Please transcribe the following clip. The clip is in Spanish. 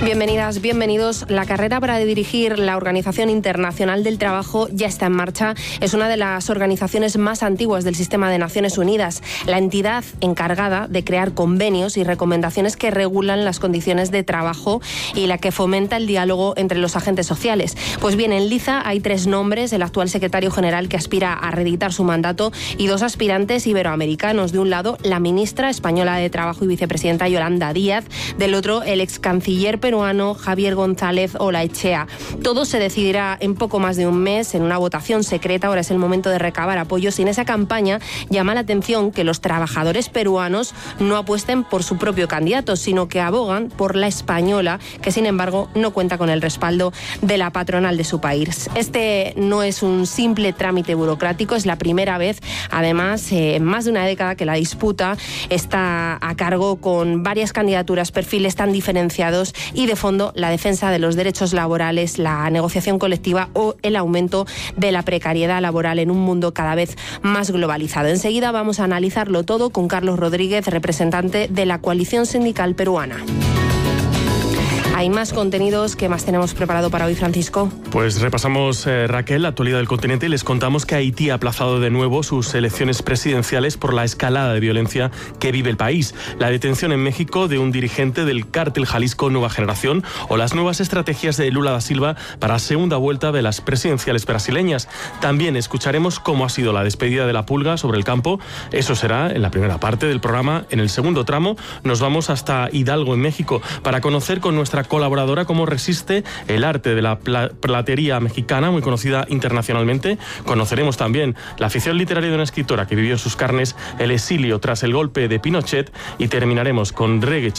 Bienvenidas, bienvenidos. La carrera para dirigir la Organización Internacional del Trabajo ya está en marcha. Es una de las organizaciones más antiguas del sistema de Naciones Unidas, la entidad encargada de crear convenios y recomendaciones que regulan las condiciones de trabajo y la que fomenta el diálogo entre los agentes sociales. Pues bien, en liza hay 3 nombres: el actual secretario general, que aspira a reeditar su mandato, y 2 aspirantes iberoamericanos. De un lado, la ministra española de Trabajo y vicepresidenta Yolanda Díaz; del otro, el ex canciller peruano Javier González Olaechea. Todo se decidirá en poco más de un mes en una votación secreta. Ahora es el momento de recabar apoyos, y en esa campaña llama la atención que los trabajadores peruanos no apuesten por su propio candidato, sino que abogan por la española, que sin embargo no cuenta con el respaldo de la patronal de su país. Este no es un simple trámite burocrático, es la primera vez, además, en más de una década que la disputa está a cargo, con varias candidaturas, perfiles tan diferenciados y de fondo la defensa de los derechos laborales, la negociación colectiva o el aumento de la precariedad laboral en un mundo cada vez más globalizado. Enseguida vamos a analizarlo todo con Carlos Rodríguez, representante de la Coalición Sindical Peruana. Hay más contenidos. ¿Qué más tenemos preparado para hoy, Francisco? Pues repasamos, Raquel, la actualidad del continente, y les contamos que Haití ha aplazado de nuevo sus elecciones presidenciales por la escalada de violencia que vive el país, la detención en México de un dirigente del cártel Jalisco Nueva Generación o las nuevas estrategias de Lula da Silva para la segunda vuelta de las presidenciales brasileñas. También escucharemos cómo ha sido la despedida de la pulga sobre el campo. Eso será en la primera parte del programa. En el segundo tramo nos vamos hasta Hidalgo, en México, para conocer con nuestra colaboradora cómo resiste el arte de la platería mexicana, muy conocida internacionalmente. Conoceremos también la afición literaria de una escritora que vivió en sus carnes el exilio tras el golpe de Pinochet, y terminaremos con reggae